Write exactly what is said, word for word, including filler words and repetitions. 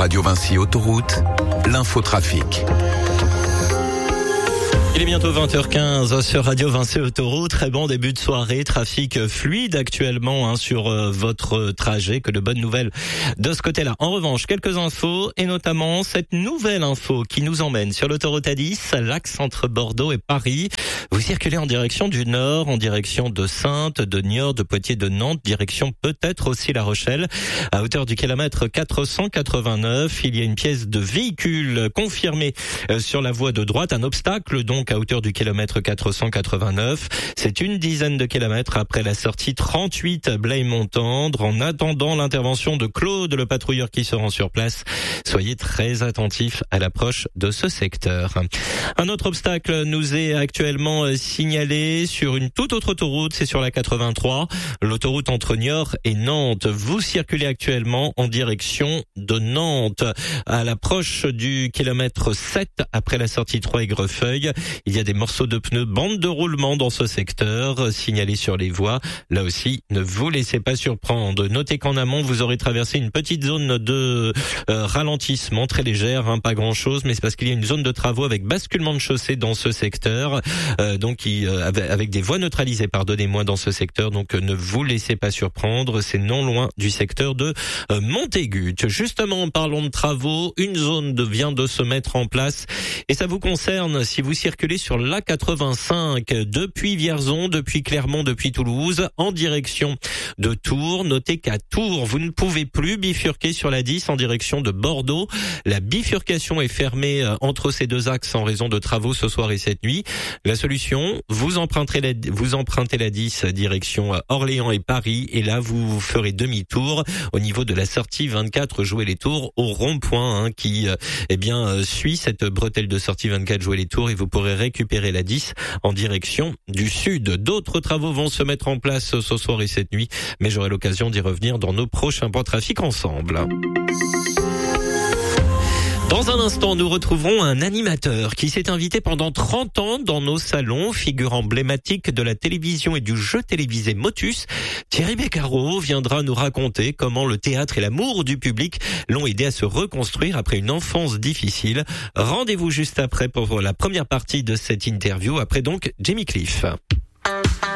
Radio Vinci Autoroute, l'infotrafic. Il est bientôt vingt heures quinze sur Radio Vinci Autoroute. Très bon début de soirée, trafic fluide actuellement hein, sur euh, votre trajet. Que de bonnes nouvelles de ce côté-là. En revanche, quelques infos et notamment cette nouvelle info qui nous emmène sur l'autoroute A dix, l'axe entre Bordeaux et Paris. Vous circulez en direction du nord, en direction de Saintes, de Niort, de Poitiers, de Nantes, direction peut-être aussi La Rochelle. À hauteur du kilomètre quatre cent quatre-vingt-neuf, il y a une pièce de véhicule confirmée euh, sur la voie de droite, un obstacle donc à hauteur du kilomètre quatre cent quatre-vingt-neuf. C'est une dizaine de kilomètres après la sortie trente-huit Blaye-Montendre. En attendant l'intervention de Claude, le patrouilleur qui se rend sur place, soyez très attentifs à l'approche de ce secteur. Un autre obstacle nous est actuellement signalé sur une toute autre autoroute, c'est sur la quatre-vingt-trois, l'autoroute entre Niort et Nantes. Vous circulez actuellement en direction de Nantes. À l'approche du kilomètre sept après la sortie trois Aigrefeuille, il y a des morceaux de pneus, bande de roulement dans ce secteur, signalés sur les voies. Là aussi, ne vous laissez pas surprendre. Notez qu'en amont, vous aurez traversé une petite zone de euh, ralentissement très légère, hein, pas grand-chose, mais c'est parce qu'il y a une zone de travaux avec basculement de chaussée dans ce secteur, euh, donc il, euh, avec, avec des voies neutralisées, pardonnez-moi, dans ce secteur. Donc euh, ne vous laissez pas surprendre, c'est non loin du secteur de euh, Montaigut. Justement, parlons de travaux, une zone de, vient de se mettre en place et ça vous concerne si vous circulez sur l'A quatre-vingt-cinq depuis Vierzon, depuis Clermont, depuis Toulouse, en direction de Tours. Notez qu'à Tours, vous ne pouvez plus bifurquer sur la dix en direction de Bordeaux. La bifurcation est fermée entre ces deux axes en raison de travaux ce soir et cette nuit. La solution, vous empruntez la, vous empruntez la dix direction Orléans et Paris et là vous ferez demi-tour au niveau de la sortie vingt-quatre Jouer les Tours au rond-point hein, qui eh bien suit cette bretelle de sortie vingt-quatre Jouer les Tours et vous pourrez récupérer la dix en direction du sud. D'autres travaux vont se mettre en place ce soir et cette nuit, mais j'aurai l'occasion d'y revenir dans nos prochains points de trafic ensemble. Dans un instant, nous retrouverons un animateur qui s'est invité pendant trente ans dans nos salons, figure emblématique de la télévision et du jeu télévisé Motus. Thierry Beccaro viendra nous raconter comment le théâtre et l'amour du public l'ont aidé à se reconstruire après une enfance difficile. Rendez-vous juste après pour la première partie de cette interview, après donc Jimmy Cliff.